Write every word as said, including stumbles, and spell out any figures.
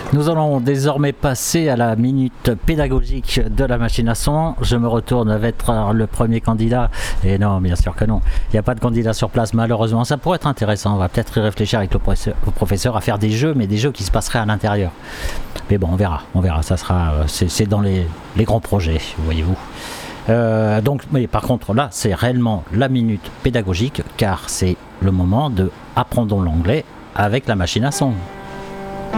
Nous allons désormais passer à la minute pédagogique de la machine à son. Je me retourne vers le premier candidat. Et non, bien sûr que non. Il n'y a pas de candidat sur place, malheureusement. Ça pourrait être intéressant. On va peut-être y réfléchir avec le professeur à faire des jeux, mais des jeux qui se passeraient à l'intérieur. Mais bon, on verra. On verra. Ça sera, c'est, c'est dans les, les grands projets, voyez-vous. Euh, donc, mais par contre, là, c'est réellement la minute pédagogique, car c'est le moment de apprendre l'anglais avec la machine à son.